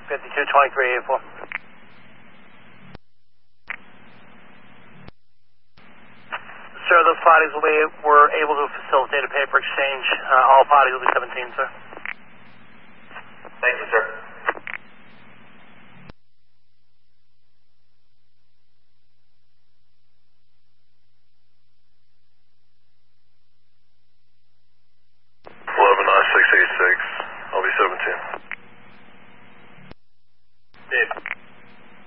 522384. Sir, those parties were able to facilitate a paper exchange. All parties will be 17, sir. Thank you, sir.